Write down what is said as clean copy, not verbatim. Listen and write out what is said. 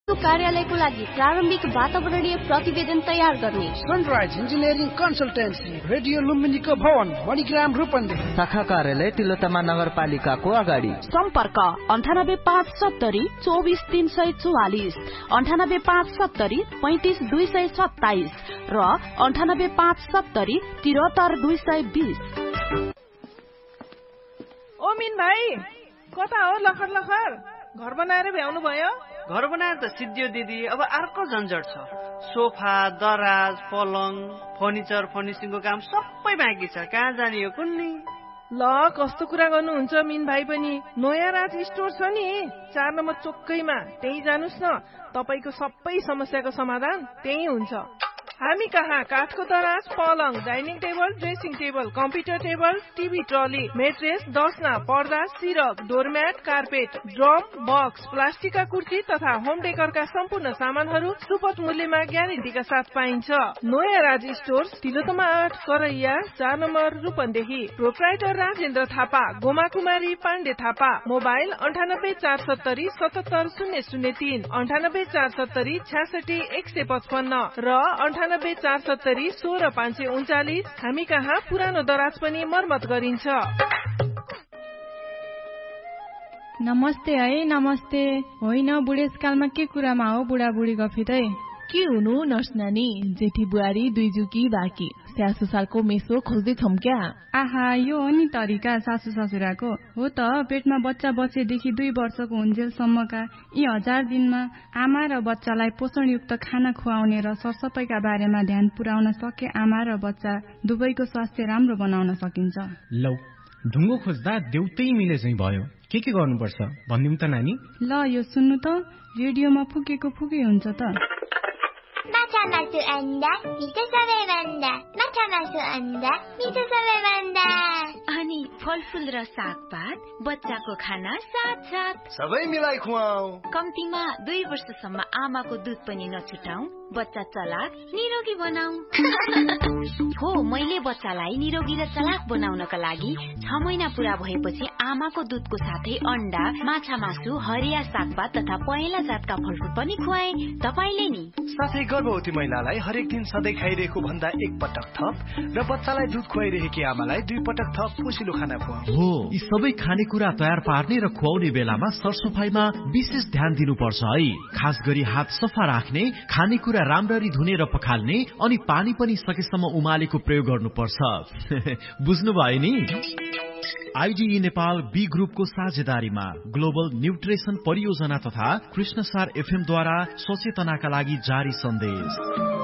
कार्यालयको लागि प्रारम्भिक वातावरणीय प्रतिवेदन तयार गर्ने सनराइज इन्जिनियरिङ कन्सल्टेन्सी रेडियो लुम्बिनीको भवन मणिग्राम रूपन्देही शाखा कार्यालय तिलोत्तमा नगरपालिकाको अगाडि सम्पर्क 98570 24344 98570 35227 र 98570 73220। ओ मिन भाइ कता हो लखर लखर घर बनाएर भ्याउनु भयो? घर बनाएर त सिद्धियो दिदी, अब अर्को झन्झट छ। सोफा, दराज, पलङ, फर्निचर, फर्निसिङको काम सबै बाँकी छ। कहाँ जाने हो कुन्नी? ल कस्तो कुरा गर्नुहुन्छ मिन भाइ पनि। नयाँ राज स्टोर छ नि 4 नम्बर चोकैमा, त्यही जानुस् न। तपाईको सबै समस्याको समाधान त्यही हुन्छ। हामी कहाँ काठको दराज, पलङ, dining table, dressing table, computer table, TV trolley, mattress, दसना, पर्दा, सिरक, डोरम्याट, कार्पेट, ड्रम, बक्स, प्लास्टिकका कुर्सी तथा होम डेकोरका सम्पूर्ण सामानहरू सुपथ मूल्यमा ग्यारेन्टीका साथ पाइन्छ। नयाँ राज स्टोर तिलोत्तमा 8 करैया 4 नम्बर रूपन्देही। प्रोप्राइटर राजेन्द्र थापा, गोमा कुमारी पाण्डे थापा। मोबाइल 98470 77003, 98470 66155 र 98470 16539। हामी कहाँ पुरानो दराज पनि मर्मत गरिन्छ। नमस्ते है, नमस्ते। होइन बुढेसकालमा के कुरामा हो बुढाबुढी गफितै? के हुनु नर्स नानी, जेठी बुहारी दुईजुकी बाँकी स्यासु सालको मेसो खोज्दै छौं क्या? आहा, यो हो नि तरिका सासु ससुराको। हो त, पेटमा बच्चा बसेदेखि 2 वर्षको हुन्जेलसम्मका यी 1000 दिनमा आमा र बच्चालाई पोषणयुक्त खाना खुवाउने र सरसफाइका बारेमा ध्यान पुर्याउन सके आमा र बच्चा दुवैको स्वास्थ्य राम्रो बनाउन सकिन्छ। लौ, ढुङ्गो खोज्दा देउतै मिले चाहिँ भयो। के गर्नुपर्छ भन्दिउँ त नानी? ल यो सुन्नु त, रेडियोमा फुकेको फुकै हुन्छ त। माछा मासु अन्डा मिठो सबैभन्दा, माछा मासु अन्डा मिठो सबैभन्दा। अनि फलफुल र सागपात, बच्चाको खाना साथ साथ सबै मिलाई खुवाऊ। कम्तीमा 2 वर्षसम्म आमाको दुध पनि नछुटाऊ, बच्चा चलाक निरोगी बनाऊ। हो, मैले बच्चालाई निरोगी र चलाक बनाउनका लागि 6 महिना पूरा भएपछि आमाको दुधको साथै अन्डा, माछा मासु, हरिया सागपात तथा पहेँला जातका फलफुल पनि खुवाए। तपाईले नि? साथै गर्भवती महिलालाई हरेक दिन सधैँ खाइरहेको भन्दा 1 पटक थप र बच्चालाई दुध खुवाइरहेकी आमालाई 2 पटक थप पोषिलो खाना खुवाऊ। हो, यी सबै खानेकुरा तयार पार्ने र खुवाउने बेलामा सरसफाइमा विशेष ध्यान दिनुपर्छ है। खास गरी हात सफा राख्ने, खानेकुरा राम्ररी धुने र पखाल्ने, अनि पानी पनि सकेसम्म उमालेको प्रयोग गर्नुपर्छ। बुझ्नुभयो नि? आइडिई नेपाल बी ग्रुपको साझेदारीमा ग्लोबल न्युट्रिसन परियोजना तथा कृष्णसार एफएम द्वारा सचेतनाका लागि जारी सन्देश।